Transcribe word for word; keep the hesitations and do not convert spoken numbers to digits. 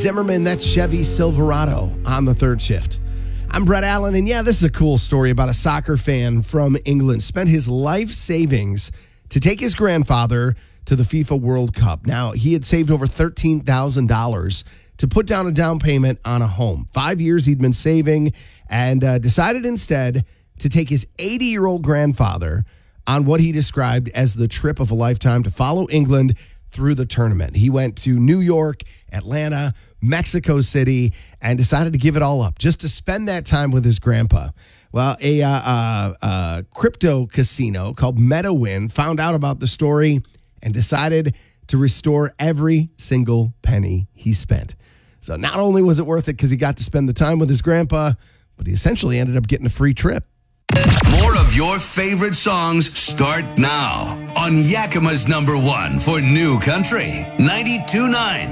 Zimmerman. That's Chevy Silverado on the third shift. I'm Brett Allen, and yeah, this is a cool story about a soccer fan from England. Spent his life savings to take his grandfather to the FIFA World Cup. Now, he had saved over thirteen thousand dollars to put down a down payment on a home. Five years he'd been saving and uh, decided instead to take his eighty-year-old grandfather on what he described as the trip of a lifetime to follow England through the tournament. He went to New York, Atlanta, Mexico City, and decided to give it all up just to spend that time with his grandpa. Well, a uh, uh, uh, crypto casino called MetaWin found out about the story and decided to restore every single penny he spent. So not only was it worth it because he got to spend the time with his grandpa, but he essentially ended up getting a free trip. More of your favorite songs start now on Yakima's number one for New Country, ninety-two point nine.